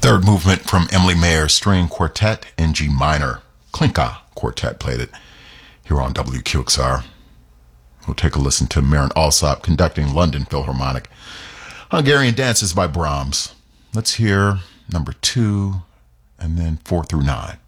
Third movement from Emily Mayer's String Quartet in G minor. Klinka Quartet played it here on WQXR. We'll take a listen to Marin Alsop conducting London Philharmonic. Hungarian Dances by Brahms. Let's hear number 2 and then 4 through 9.